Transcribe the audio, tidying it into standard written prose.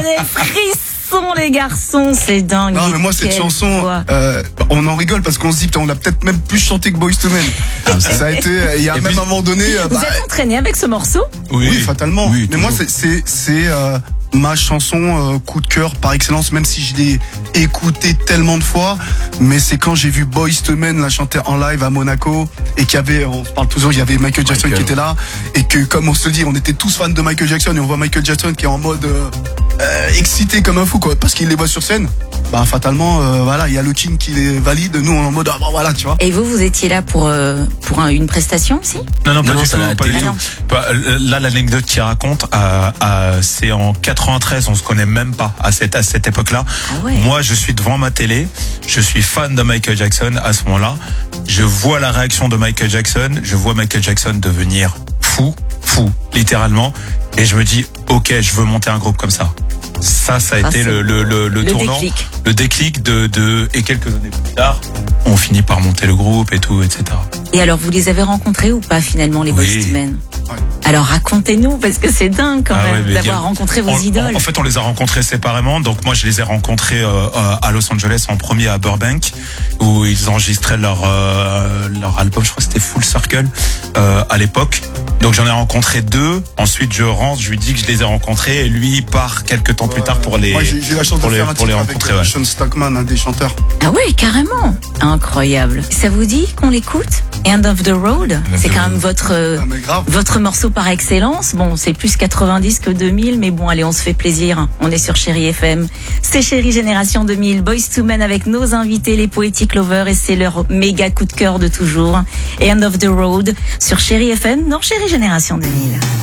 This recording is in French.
des frissons, les garçons, c'est dingue. Non, mais moi, cette chanson, on en rigole parce qu'on se dit, putain, on l'a peut-être même plus chanté que Boyz II Men. Ça a été, il y a même un moment donné. Vous êtes entraîné avec ce morceau? Oui, fatalement. Oui, mais moi, c'est ma chanson coup de cœur par excellence, même si je l'ai écoutée tellement de fois. Mais c'est quand j'ai vu Boyz II Men la chanter en live à Monaco et qu'il y avait, on parle toujours, il y avait Michael Jackson qui était là et que, comme on se le dit, on était tous fans de Michael Jackson et on voit Michael Jackson qui est en mode excité comme un fou, quoi, parce qu'il les voit sur scène. Bah fatalement, voilà, il y a le king qui les valide. Nous, on est en mode voilà, tu vois. Et vous étiez là pour une prestation aussi? Non, pas du tout. Là, l'anecdote qu'il raconte, c'est en 93, on se connaît même pas à cette époque-là. Ah ouais. Moi, je suis devant ma télé, je suis fan de Michael Jackson à ce moment-là. Je vois la réaction de Michael Jackson, je vois Michael Jackson devenir fou, littéralement, et je me dis, ok, je veux monter un groupe comme ça. Ça a été le tournant, déclic. le déclic et quelques années plus tard, on finit par monter le groupe et tout, etc. Et alors, vous les avez rencontrés ou pas finalement, les Boyz II Men? Ouais. Alors racontez-nous, parce que c'est dingue quand même d'avoir rencontré vos idoles. En fait, on les a rencontrés séparément. Donc moi, je les ai rencontrés à Los Angeles, en premier à Burbank, où ils enregistraient leur album. Je crois que c'était Full Circle à l'époque. Donc j'en ai rencontré 2. Ensuite, je rentre, je lui dis que je les ai rencontrés, et lui il part quelques temps plus tard pour les. Moi, j'ai la chance de faire un titre rencontrer. avec Sean Stockman, un des chanteurs. Ah ouais, carrément. Incroyable. Ça vous dit qu'on l'écoute? End of the Road, c'est quand même votre morceau par excellence. Bon, c'est plus 90 que 2000, mais bon, allez, on se fait plaisir. On est sur Chérie FM. C'est Chérie Génération 2000, Boyz II Men avec nos invités, les Poetic Lovers, et c'est leur méga coup de cœur de toujours. Et End of the Road sur Chérie FM, dans Chérie Génération 2000.